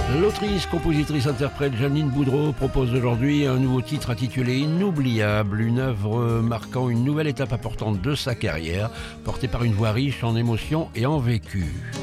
L'autrice, compositrice, interprète Janine Boudreau propose aujourd'hui un nouveau titre intitulé Inoubliable, une œuvre marquant une nouvelle étape importante de sa carrière, portée par une voix riche en émotions et en vécu.